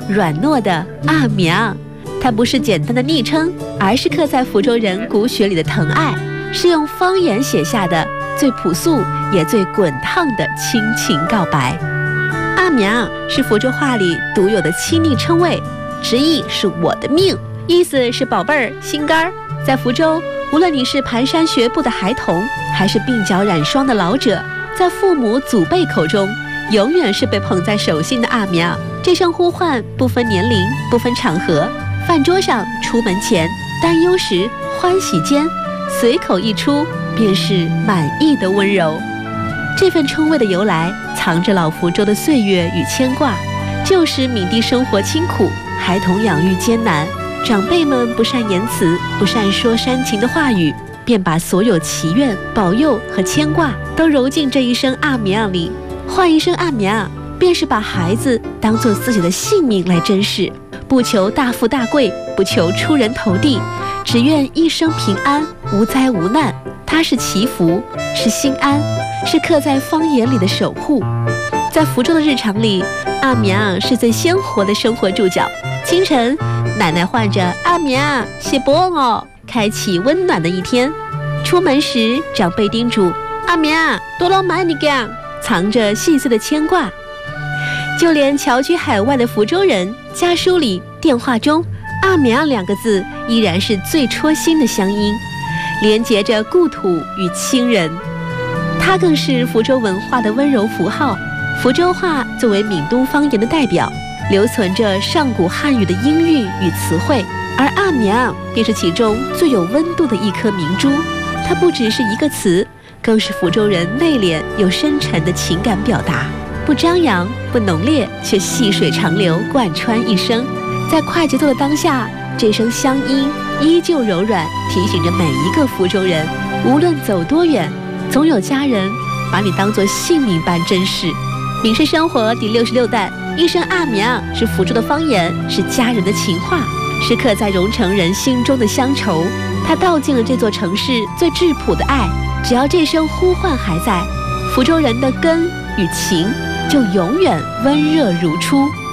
软糯的阿苗。它不是简单的昵称，而是刻在福州人骨血里的疼爱，是用方言写下的最朴素也最滚烫的亲情告白。阿苗是福州话里独有的亲昵称谓，直译是我的命，意思是宝贝儿、心肝儿。在福州，无论你是蹒跚学步的孩童，还是鬓角染霜的老者，在父母祖辈口中，永远是被捧在手心的阿苗。这声呼唤不分年龄，不分场合，饭桌上、出门前、担忧时、欢喜间，随口一出便是满意的温柔。这份称谓的由来，藏着老福州的岁月与牵挂。旧时闽地生活清苦，孩童养育艰难，长辈们不善言辞，不善说煽情的话语，便把所有祈愿、保佑和牵挂都揉进这一声阿苗里。唤一声阿苗，便是把孩子当作自己的性命来珍视，不求大富大贵，不求出人头地，只愿一生平安，无灾无难。它是祈福，是心安，是刻在方言里的守护。在福州的日常里，阿苗是最鲜活的生活注脚。清晨，奶奶唤着阿苗写波哦，开启温暖的一天。出门时，长辈叮嘱阿苗多捞买你干，藏着细碎的牵挂。就连侨居海外的福州人，家书里、电话中，阿苗2个字依然是最戳心的乡音，连结着故土与亲人。它更是福州文化的温柔符号。福州话作为闽东方言的代表，留存着上古汉语的音韵与词汇，而阿苗便是其中最有温度的一颗明珠。它不只是一个词，更是福州人内敛又深沉的情感表达，不张扬，不浓烈，却细水长流，贯穿一生。在快节奏的当下，这声乡音依旧柔软，提醒着每一个福州人，无论走多远，总有家人把你当作性命般珍视。闽式生活第66弹，一声阿苗是福州的方言，是家人的情话，是刻在蓉城人心中的乡愁。它道尽了这座城市最质朴的爱。只要这声呼唤还在，福州人的根与情就永远温热如初。